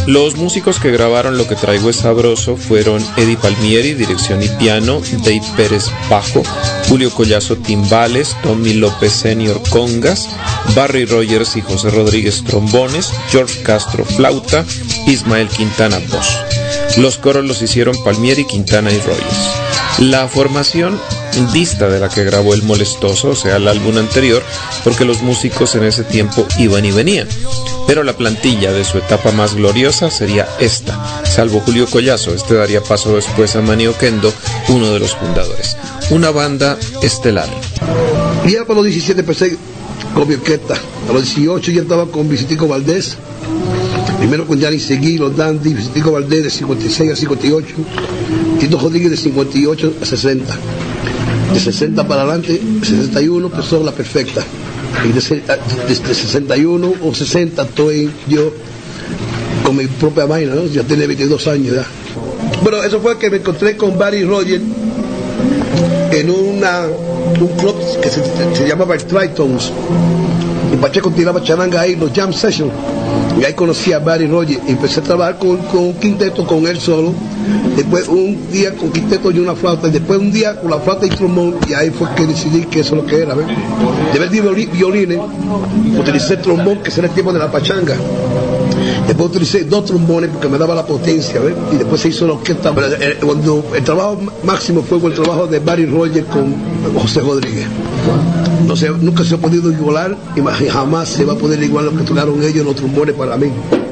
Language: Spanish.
Los músicos que grabaron Lo que traigo es sabroso fueron Eddie Palmieri, dirección y piano, Dave Pérez, bajo, Julio Collazo, timbales, Tommy López Senior, congas, Barry Rogers y José Rodríguez, trombones, George Castro, flauta, Ismael Quintana, voz. Los coros los hicieron Palmieri, Quintana y Rogers. La formación dista de la que grabó El Molestoso, o sea, el álbum anterior, porque los músicos en ese tiempo iban y venían. Pero la plantilla de su etapa más gloriosa sería esta, salvo Julio Collazo. Este daría paso después a Manny Oquendo, uno de los fundadores. Una banda estelar. Ya para los 17 empecé con mi orquesta. A los 18 ya estaba con Vicentico Valdés. Primero con Gianni Seguí, los Dandy, Vicentico Valdés de 56 a 58, Tito Rodríguez de 58 a 60. De 60 para adelante, 61 empezó La Perfecta. Y de 61 o 60 estoy yo con mi propia vaina, ¿no? Ya tiene 22 años ya. Bueno, eso fue que me encontré con Barry Rogers en un club que se llamaba el Tritons. Y Pacheco tiraba charanga ahí, los jam sessions. Y ahí conocí a Barry Rogers y empecé a trabajar con un quinteto, con él solo. Después un día con quinteto y una flauta. Y después un día con la flauta y trombón. Y ahí fue que decidí que eso es lo que era, ¿ves? De ver violines, utilicé trombón, que era el tiempo de la pachanga. Después utilicé 2 trombones porque me daba la potencia, ¿ves? Y después se hizo la orquesta. Cuando el trabajo máximo fue el trabajo de Barry Rogers con José Rodríguez. No sé, nunca se ha podido igualar y jamás se va a poder igualar lo que tocaron ellos los trombones para mí.